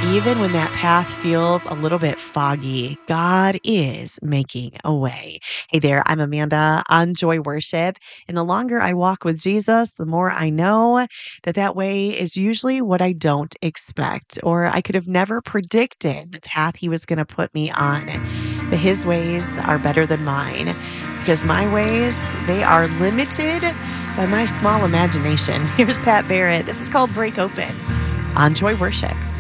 even when that path feels a little bit foggy, God is making a way. Hey there, I'm Amanda on Joy Worship. And the longer I walk with Jesus, the more I know that that way is usually what I don't expect, or I could have never predicted the path he was going to put me on. But his ways are better than mine because my ways, they are limited by my small imagination. Here's Pat Barrett. This is called Break Open on Joy Worship.